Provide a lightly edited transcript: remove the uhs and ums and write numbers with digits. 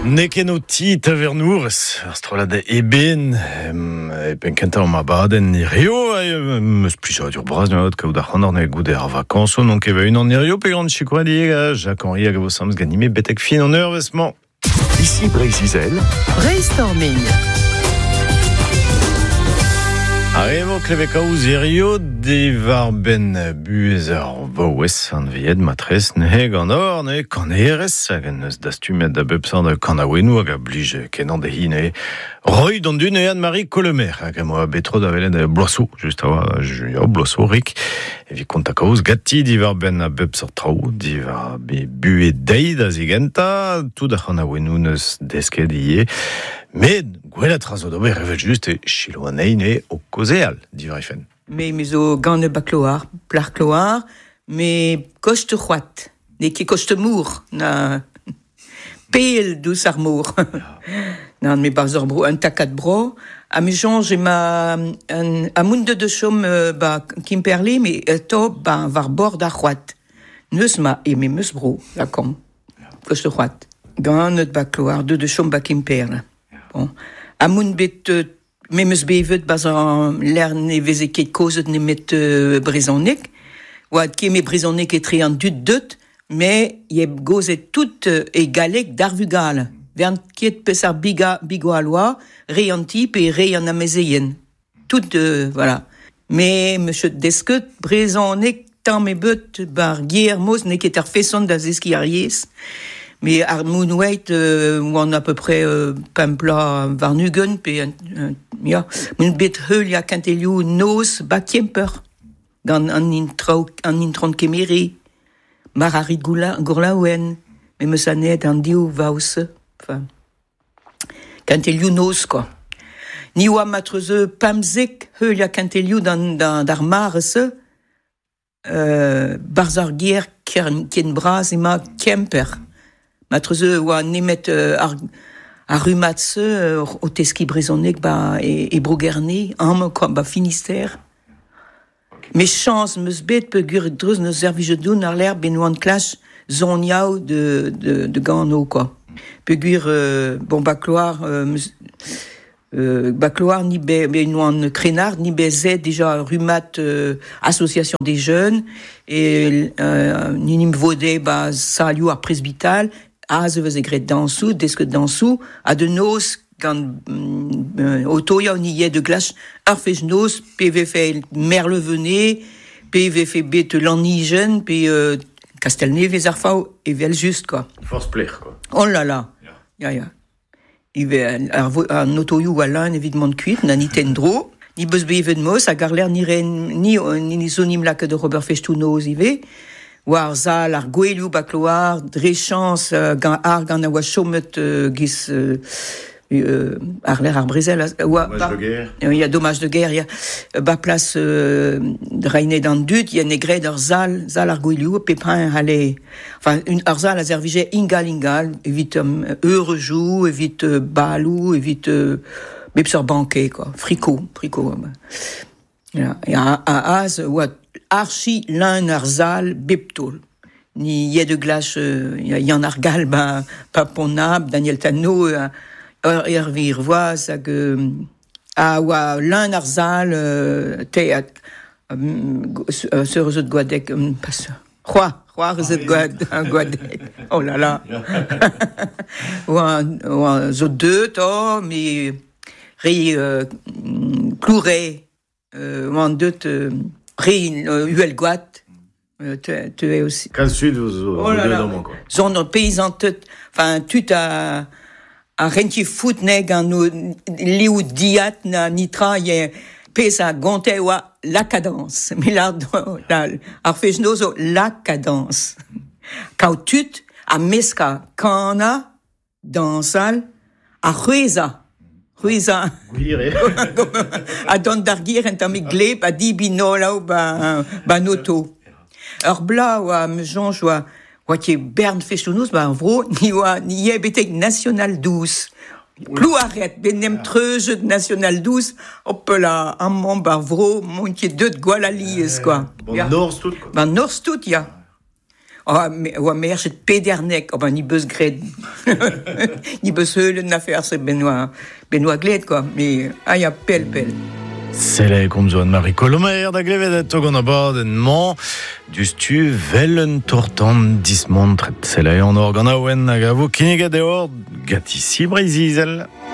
Nekenotti tavernours, astrolade eben, penkental ma baden ni Rio, meus plus dur bras na haut kauda honor ne gouder ar vacances, donc eva une en Rio, pe grande chicoadi, Jacques-Henri agavo sams ganime betek fin en nervesement. Ici Brésil. Brainstorming. Arrivo klevekaouz Rio, devar ben buezer vaouez an vied matres ne gant ne kanerez hag en eus dastumet da bepsan kanaouenou hag a blij kenan de hine Roy don dun e Anne-Marie Colomer hag mo betro da velen bloasso just a julia bloasso rik evi kontakaouz gatti divar ben a bepsar trao divar be bue deid a zigenta tout da kanaouenou neus desket ie mais gwella trazo d'ober revet juste chilo aneine o kozeal divarifen. Mais zo gant e bakloar, plar kloar, mais kost c'hoat, ne ket kost mour, na pel dous ar mour. Nan me barzor bro, un takat bro, a me jonge ma a moun de chom kimperli, mais to var bord a c'hoat. Neus ma e me meus bro, la kom, kost c'hoat. Gant et bakloar, de chom kimperli. Bon. A moun bet memes bevet baz an l'er ne veze ket kozet ne met brezhonek, oad ket me brezhonek e tre an dut, mais yeb gozet tout e galek darvugal. Vern ket pes ar bigo aloa, re an tip e re an amezeien. Tout, voilà. Mais, monsieur desket, brezhonek tan me bet bar gier moz ne ket ar feson da zeski ar yes. Mais ar mounouet, où on a à peu près pempla varnugen, pe ja, moun bet heul ya kantelioù nos ba kemper, gant an intron kemeri, mar arit gourlaouen, mais me sanet an diou vaus, enfin, kantelioù nos, quoi. Ni oa matreze pamzek heul ya kantelioù d'ar mar se, barzar gier ken bras ema kemper. Matreze oa nemet ar rumatse o teski brezhonek e brogerné, am ba Finistère. Me chans meus bet pe gur dreuz neus servijedoun ar l'er benouan klash zoniaou de gano, quoi. Pe gur, bon, bakloar, bakloar ni benouan krenard, ni bezet déjà rumat association des jeunes, et ni nim vode saliou ar presbital, a ze vez egret dansou, desket dansou, a de nos, gant otoia o niye de glache, ar fez nos, pe ve fe merlevené, pe ve fe bet l'anigen, pe Castelnevez ar fao, e vel just, quoi. Force plaire, quoi. Oh là là, ya. I ve an otoiou a lan evidement kuit, na ni tendro, ni beus bevet mos, a gar l'er ni zonim lak de Robert Fechtou-Noz i ve, war zal ar gwelioù bakloar, drechans gant a oa chomet gis ar l'er ar brezel. Dommage de guerre. Il y a dommage de guerre, il y a ba place reinet d'an dut, il y a negret ar zal ar gwelioù, pepin ale, enfin, ar zal a zervije ingal, evit eurejou, evit balou, evit bepsor banquet, quoi, fricot. Et a az, oa archi l'un ar zal beptol. Ni yed de glache, y'en ar gal, paponab, Daniel Tano, Hervé Voise, hag oa l'un ar zal, te se reuzet gwadek, Roi reuzet gwadek. Oh là là. Oa zo deut, mi re clouret, oa deut, uel gwaat, te e aussi. Kan sud, vous deux dans mon quoi. Zon paysan tout, enfin, tout a rentier fout neg an liou diat na nitra, y'a pez a gonte oa la cadence. Mais là, ar fejnozo la cadence. Kao tout a meska kana dansal a rueza. A don d'argir en tamik gleb a di binola ou ba noto. Ur bla oa me jonge oa ket Bern Fechtou-Noz vro, ni ye betek National 12. Plou arret, benem treujet National 12, hop la, amman bar vro, mon ket deut gwal aliez, quoi. Bon, Norz tout, quoi. Norz tout, ya. Ou a mer, c'est pédernec, ni beus gred. Ni beus heulen affaire, c'est Benoît Gled, quoi. Mais, y a pel. C'est là comme Joan Marie Colomer da glevedet o gant abad en man dustu velen tortan dismontret. C'est là en or gant aouen hag a vo kinniget eo gati si breizizel.